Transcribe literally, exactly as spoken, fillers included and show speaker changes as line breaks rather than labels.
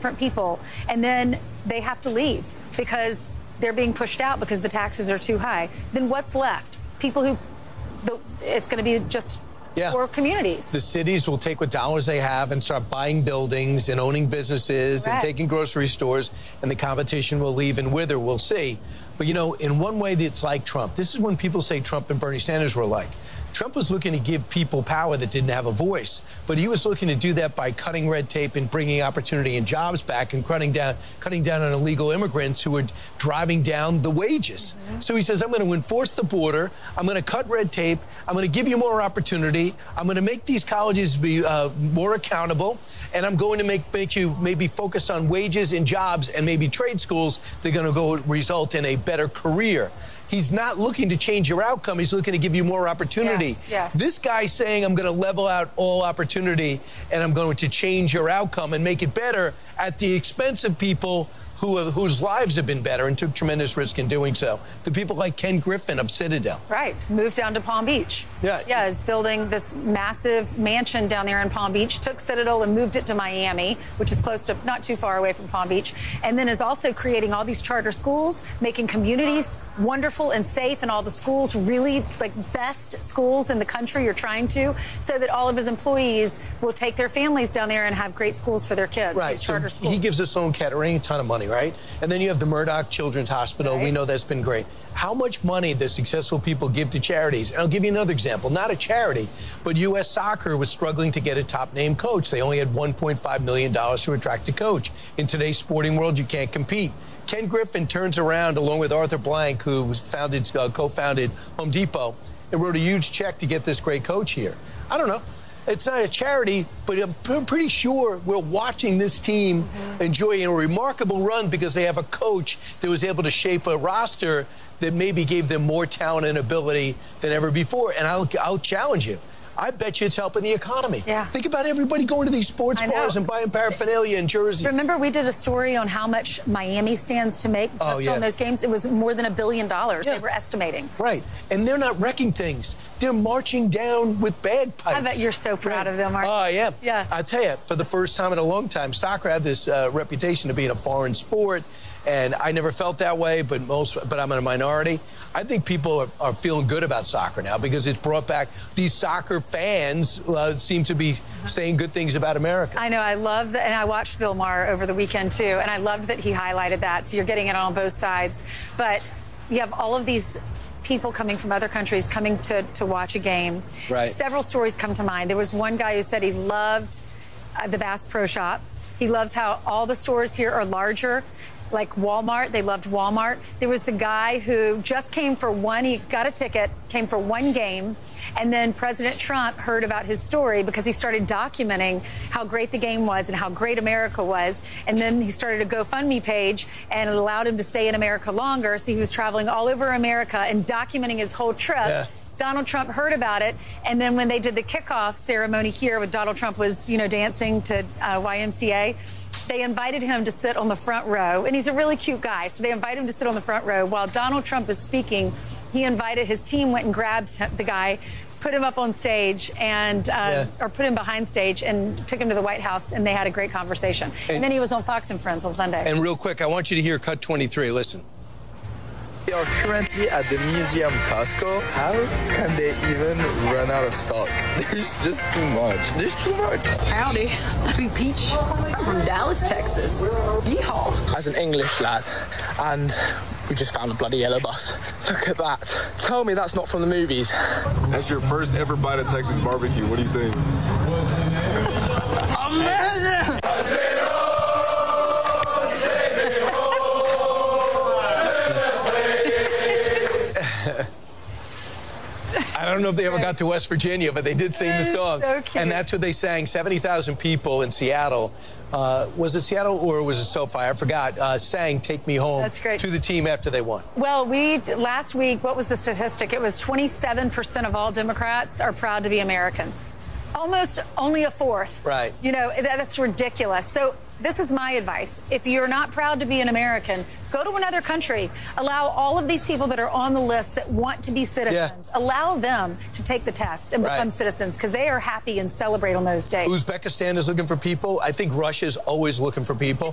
different people, and then they have to leave because they're being pushed out because the taxes are too high, then what's left? People who, the, it's going to be just
yeah.
poor communities.
The cities will take what dollars they have and start buying buildings and owning businesses
Correct.
and taking grocery stores, and the competition will leave and wither. We'll see. But, you know, in one way, it's like Trump. This is when people say Trump and Bernie Sanders were alike. Trump was looking to give people power that didn't have a voice, but he was looking to do that by cutting red tape and bringing opportunity and jobs back and cutting down, cutting down on illegal immigrants who were driving down the wages. Mm-hmm. So he says, I'm going to enforce the border. I'm going to cut red tape. I'm going to give you more opportunity. I'm going to make these colleges be uh, more accountable. And I'm going to make, make you maybe focus on wages and jobs and maybe trade schools. They're going to go result in a better career. He's not looking to change your outcome. He's looking to give you more opportunity.
Yes, yes.
This guy's saying, I'm going to level out all opportunity and I'm going to change your outcome and make it better at the expense of people who have, whose lives have been better and took tremendous risk in doing so. The people like Ken Griffin of Citadel.
Right. Moved down to Palm Beach.
Yeah.
Yeah, is building this massive mansion down there in Palm Beach, took Citadel and moved it to Miami, which is close to, not too far away from Palm Beach, and then is also creating all these charter schools, making communities wonderful and safe, and all the schools really, like, best schools in the country are trying to, so that all of his employees will take their families down there and have great schools for their kids.
Right.
These charter
so
schools.
He gives us Sloan Kettering a ton of money, right? And then you have the Murdoch Children's Hospital.
Right.
We know that's been great. How much money does successful people give to charities? And I'll give you another example. Not a charity, but U S Soccer was struggling to get a top-name coach. They only had one point five million dollars to attract a coach. In today's sporting world, you can't compete. Ken Griffin turns around, along with Arthur Blank, who was founded, uh, co-founded Home Depot, and wrote a huge check to get this great coach here. I don't know. It's not a charity, but I'm pretty sure we're watching this team mm-hmm. enjoy a remarkable run because they have a coach that was able to shape a roster that maybe gave them more talent and ability than ever before. And I'll, I'll challenge you. I bet you it's helping the economy.
Yeah.
Think about everybody going to these sports bars and buying paraphernalia and jerseys.
Remember, we did a story on how much Miami stands to make just
oh, yeah.
on those games. It was more than a billion dollars
yeah.
they were estimating.
Right. And they're not wrecking things. They're marching down with bagpipes.
I bet you're so proud
right.
of them, aren't you?
Oh, I am.
Yeah.
I tell you, for the first time in a long time, soccer had this uh, reputation of being a foreign sport. And I never felt that way, but most, but I'm in a minority. I think people are, are feeling good about soccer now because it's brought back these soccer fans uh, seem to be saying good things about America.
I know. I love that. And I watched Bill Maher over the weekend, too. And I loved that he highlighted that. So you're getting it on both sides. But you have all of these people coming from other countries coming to, to watch a game.
Right.
Several stories come to mind. There was one guy who said he loved uh, the Bass Pro Shop. He loves how all the stores here are larger. Like Walmart, they loved Walmart. There was the guy who just came for one, he got a ticket, came for one game, and then President Trump heard about his story because he started documenting how great the game was and how great America was, and then he started a GoFundMe page, and it allowed him to stay in America longer, so he was traveling all over America and documenting his whole trip. Yeah. Donald Trump heard about it, and then when they did the kickoff ceremony here, with Donald Trump was, you know, dancing to uh, Y M C A, they invited him to sit on the front row, and he's a really cute guy, so they invited him to sit on the front row. While Donald Trump is speaking, he invited, his team went and grabbed the guy, put him up on stage, and uh, yeah. or put him behind stage, and took him to the White House, and they had a great conversation. And, and then he was on Fox and Friends on Sunday.
And real quick, I want you to hear Cut twenty-three. Listen.
We are currently at the museum Costco. How can they even run out of stock? There's just too much. There's too much.
Howdy. Sweet Peach. I'm from Dallas, Texas. Yeehaw.
As an English lad, and we just found a bloody yellow bus. Look at that. Tell me that's not from the movies.
That's your first ever bite of Texas barbecue. What do you think?
Amazing!
I don't know if they ever got to West Virginia, but they did sing the song.
So cute.
And that's what they sang. seventy thousand people in Seattle. Uh, was it Seattle or was it SoFi? I forgot. Uh, sang Take Me Home
That's great.
to the team after they won.
Well, we, last week, what was the statistic? It was twenty-seven percent of all Democrats are proud to be Americans. Almost only a fourth.
Right.
You know, that, that's ridiculous. So this is my advice. If you're not proud to be an American, go to another country. Allow all of these people that are on the list that want to be citizens, yeah. allow them to take the test and become right. citizens, because they are happy and celebrate on those days.
Uzbekistan is looking for people. I think Russia's always looking for people.